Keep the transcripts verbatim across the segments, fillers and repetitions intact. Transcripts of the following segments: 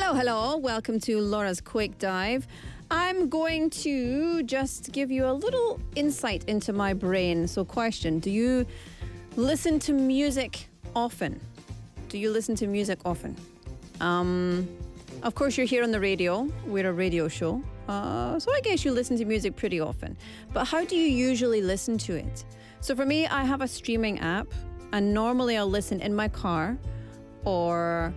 Hello, hello. Welcome to Laura's Quick Dive. I'm going to just give you a little insight into my brain. So, question, do you listen to music often? Do you listen to music often? Um, of course, you're here on the radio. We're a radio show. Uh, so I guess you listen to music pretty often. But how do you usually listen to it? So for me, I have a streaming app, and normally I'll listen in my car, or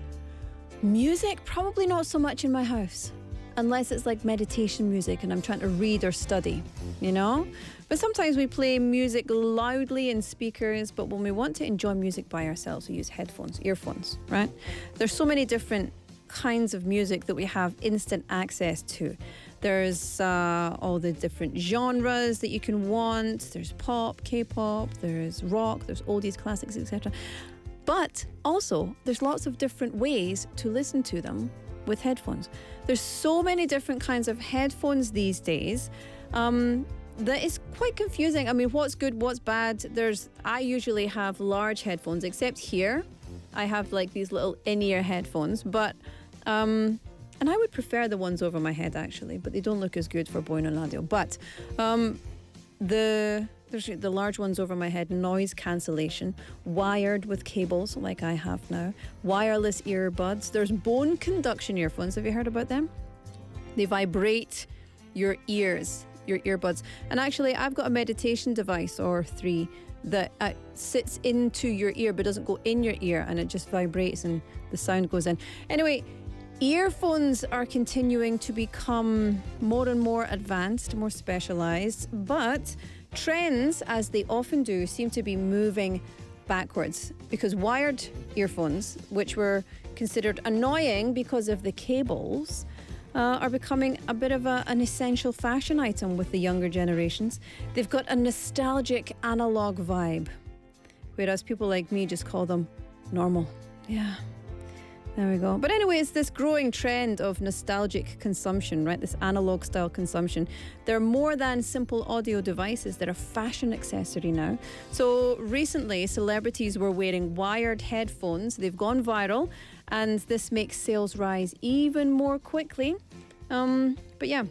music, probably not so much in my house, unless it's like meditation music and I'm trying to read or study, you know? But sometimes we play music loudly in speakers, but when we want to enjoy music by ourselves, we use headphones, earphones, right? There's so many different kinds of music that we have instant access to. There's uh, all the different genres that you can want. There's pop, K-pop, there's rock, there's oldies, classics, et cetera. But also, there's lots of different ways to listen to them with headphones. There's so many different kinds of headphones these days um, that is quite confusing. I mean, what's good, what's bad? There's, I usually have large headphones, except here, I have like these little in-ear headphones, but, um, and I would prefer the ones over my head actually, but they don't look as good for Boino Radio. But um, the... There's the large ones over my head, noise cancellation, wired with cables like I have now, wireless earbuds. There's bone conduction earphones. Have you heard about them? They vibrate your ears, your earbuds. And actually, I've got a meditation device or three that uh, sits into your ear but doesn't go in your ear, and it just vibrates and the sound goes in. Anyway, earphones are continuing to become more and more advanced, more specialized, but trends, as they often do, seem to be moving backwards, because wired earphones, which were considered annoying because of the cables, uh, are becoming a bit of a, an essential fashion item with the younger generations. They've got a nostalgic analog vibe, whereas people like me just call them normal. Yeah. There we go. But anyway, it's this growing trend of nostalgic consumption, right? This analog style consumption. They're more than simple audio devices. They're a fashion accessory now. So recently, celebrities were wearing wired headphones. They've gone viral, and this makes sales rise even more quickly. Um, but yeah,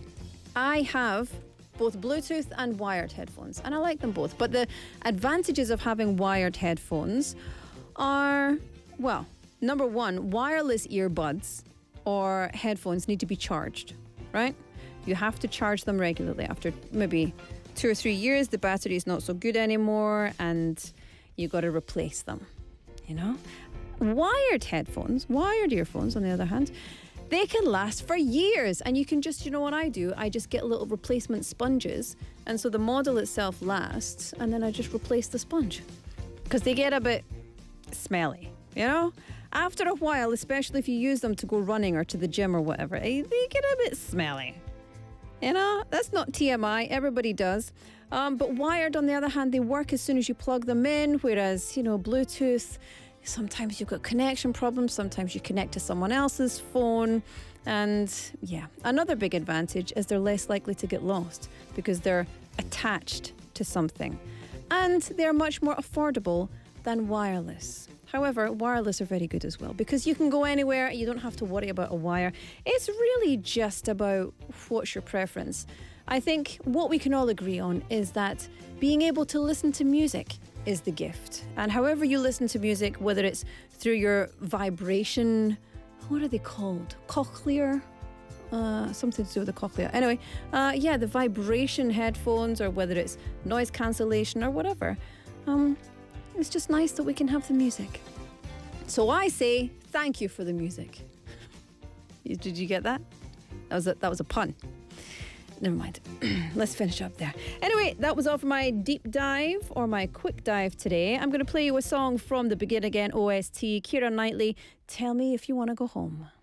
I have both Bluetooth and wired headphones, and I like them both. But the advantages of having wired headphones are, well, number one, wireless earbuds or headphones need to be charged, right? You have to charge them regularly. After maybe two or three years, the battery is not so good anymore, and you got to replace them, you know? Wired headphones, wired earphones, on the other hand, they can last for years, and you can just, you know what I do? I just get little replacement sponges, and so the model itself lasts, and then I just replace the sponge because they get a bit smelly, you know? After a while, especially if you use them to go running or to the gym or whatever, they get a bit smelly. You know, that's not T M I. Everybody does. Um, but wired, on the other hand, they work as soon as you plug them in, whereas, you know, Bluetooth, sometimes you've got connection problems. Sometimes you connect to someone else's phone. And yeah, another big advantage is they're less likely to get lost because they're attached to something. And they're much more affordable than wireless. However, wireless are very good as well because you can go anywhere. You don't have to worry about a wire. It's really just about what's your preference. I think what we can all agree on is that being able to listen to music is the gift. And however you listen to music, whether it's through your vibration, what are they called? Cochlear? Uh, something to do with the cochlea. Anyway, uh, yeah, the vibration headphones, or whether it's noise cancellation or whatever. Um, It's just nice that we can have the music. So I say thank you for the music. Did you get that? That was a, that was a pun. Never mind. Let's finish up there. Anyway, that was all for my deep dive or my quick dive today. I'm going to play you a song from the Begin Again O S T, Keira Knightley, Tell Me If You Want to Go Home.